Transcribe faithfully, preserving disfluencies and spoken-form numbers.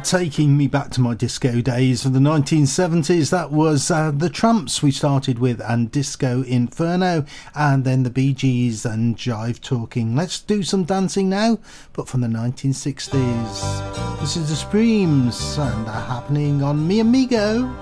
taking me back to my disco days of the nineteen seventies. That was uh, the Tramps we started with, and Disco Inferno, and then the Bee Gees and Jive Talking. Let's do some dancing now, but from the nineteen sixties. This is the Supremes, and they're happening on Mi Amigo.